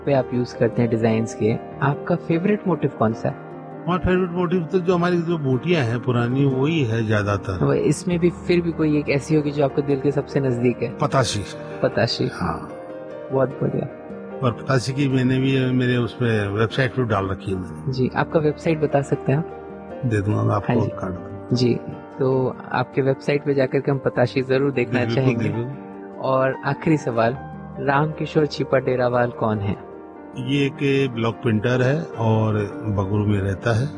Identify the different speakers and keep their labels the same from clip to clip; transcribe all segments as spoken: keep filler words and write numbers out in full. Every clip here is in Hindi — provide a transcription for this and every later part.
Speaker 1: पे आप यूज करते हैं डिजाइन्स के, आपका फेवरेट मोटिव कौन सा है?
Speaker 2: हमारा फेवरेट मोटिव तो जो हमारी जो बूटियां हैं पुरानी वही है ज्यादातर।
Speaker 1: इसमें भी फिर भी कोई एक ऐसी होगी जो आपके दिल के सबसे नजदीक है?
Speaker 2: पताशी।
Speaker 1: पताशी,
Speaker 2: हाँ
Speaker 1: बहुत बढ़िया।
Speaker 2: और पताशी की मैंने भी मेरे उसमें वेबसाइट पे डाल रखी है मैंने।
Speaker 1: जी, आपका वेबसाइट बता सकते हैं आप?
Speaker 2: दे दूंगा मैं आपको।
Speaker 1: हाँ जी,
Speaker 2: कार्ड
Speaker 1: जी, तो आपके वेबसाइट पे जाकर के हम पताशी जरूर देखना चाहेंगे। और आखिरी सवाल, राम किशोर छिपा डेरावाल कौन है?
Speaker 2: ये एक ब्लॉक प्रिंटर है और बगुरु में रहता है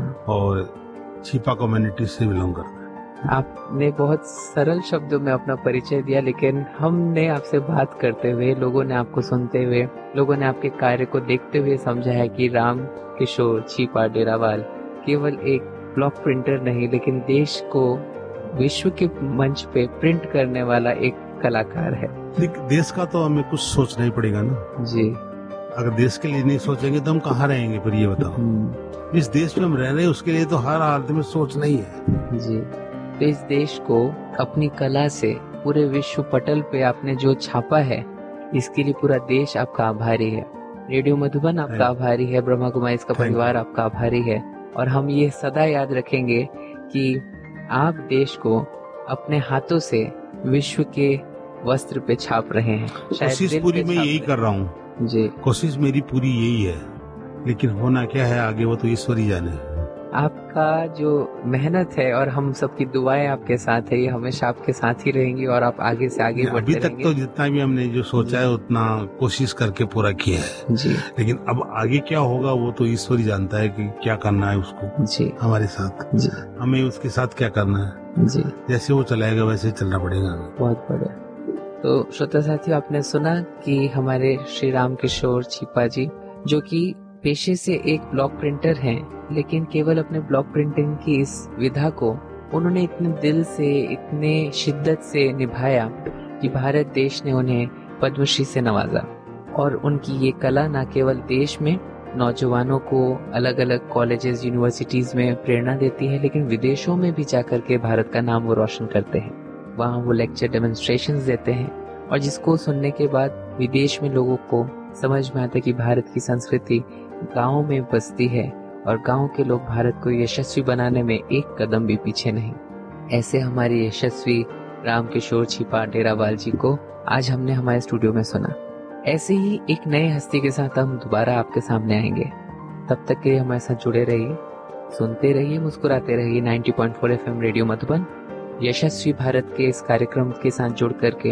Speaker 2: और छिपा कम्युनिटी से बिलोंग करता है।
Speaker 1: आपने बहुत सरल शब्दों में अपना परिचय दिया, लेकिन हमने आपसे बात करते हुए, लोगों ने आपको सुनते हुए, लोगों ने आपके कार्य को देखते हुए समझा है कि राम किशोर छिपा डेरावाल केवल एक ब्लॉक प्रिंटर नहीं, लेकिन देश को विश्व के मंच पे प्रिंट करने वाला एक कलाकार है।
Speaker 2: देश का तो हमें कुछ सोचना ही पड़ेगा ना
Speaker 1: जी।
Speaker 2: अगर देश के लिए नहीं सोचेंगे तो हम कहाँ रहेंगे फिर, ये बताओ। इस देश में हम रह रहे हैं उसके लिए तो हर हालत में सोचना ही है।
Speaker 1: जी, तो इस देश को अपनी कला से पूरे विश्व पटल पे आपने जो छापा है, इसके लिए पूरा देश आपका आभारी है। रेडियो मधुबन आपका आभारी है, ब्रह्मा कुमारी का परिवार आपका आभारी है। और हम ये सदा याद रखेंगे कि आप देश को अपने हाथों से विश्व के वस्त्र पे छाप रहे हैं।
Speaker 2: कोशिश पूरी मैं यही कर रहा हूँ
Speaker 1: जी,
Speaker 2: कोशिश मेरी पूरी यही है, लेकिन होना क्या है आगे वो तो ईश्वर ही जाने।
Speaker 1: आपका जो मेहनत है और हम सबकी दुआएं आपके साथ है, ये हमेशा आपके साथ ही रहेंगी और आप आगे से आगे बढ़ते
Speaker 2: अभी तक
Speaker 1: रहेंगे।
Speaker 2: तो जितना भी हमने जो सोचा है उतना कोशिश करके पूरा किया है
Speaker 1: जी,
Speaker 2: लेकिन अब आगे क्या होगा वो तो ईश्वर ही जानता है कि क्या करना है उसको
Speaker 1: जी
Speaker 2: हमारे साथ।
Speaker 1: जी,
Speaker 2: हमें उसके साथ क्या करना है
Speaker 1: जी,
Speaker 2: जैसे वो चलाएगा वैसे चलना पड़ेगा हमें।
Speaker 1: बहुत बढ़िया। तो श्रोता साथियों, आपने सुना कि हमारे श्री राम किशोर छिपा जी, जो कि पेशे से एक ब्लॉक प्रिंटर हैं, लेकिन केवल अपने ब्लॉक प्रिंटिंग की इस विधा को उन्होंने इतने दिल से, इतने शिद्दत से निभाया कि भारत देश ने उन्हें पद्मश्री से नवाजा। और उनकी ये कला न केवल देश में नौजवानों को अलग अलग कॉलेजेस, यूनिवर्सिटीज में प्रेरणा देती है, लेकिन विदेशों में भी जाकर के भारत का नाम वो रोशन करते हैं। वहाँ वो लेक्चर डेमोन्स्ट्रेशंस देते हैं और जिसको सुनने के बाद विदेश में लोगों को समझ में आता है कि भारत की संस्कृति गाँव में बसती है और गाँव के लोग भारत को यशस्वी बनाने में एक कदम भी पीछे नहीं। ऐसे हमारे यशस्वी राम किशोर छिपा डेरावाल जी को आज हमने हमारे स्टूडियो में सुना। ऐसे ही एक नए हस्ती के साथ हम दोबारा आपके सामने आएंगे। तब तक के लिए हमारे साथ जुड़े रहिए, सुनते रहिए, मुस्कुराते रहिए। नब्बे पॉइंट चार एफएम रेडियो मधुबन यशस्वी भारत के इस कार्यक्रम के साथ जुड़ करके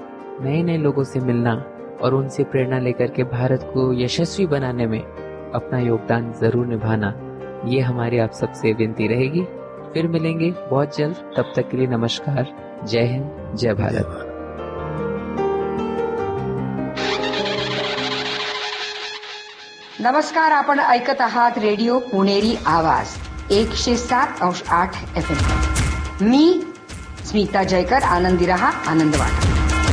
Speaker 1: नए नए लोगों से मिलना और उनसे प्रेरणा लेकर के भारत को यशस्वी बनाने में अपना योगदान जरूर निभाना, ये हमारी आप सबसे विनती रहेगी। फिर मिलेंगे बहुत जल्द, तब तक के लिए नमस्कार, जय हिंद, जय भारत।
Speaker 3: नमस्कार, आपण ऐकत आहात रेडिओ पुणेरी आवाज एकशे सात अंश आठ एफ एम। मी स्मिता जयकर. आनंदी रहा, आनंद वाटा.